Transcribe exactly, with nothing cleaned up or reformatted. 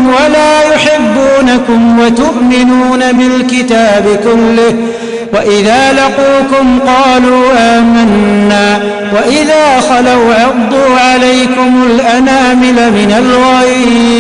ولا يحبونكم وتؤمنون بالكتاب كله وإذا لقوكم قالوا آمنا وإذا خلوا عضوا عليكم الأنامل من الغيظ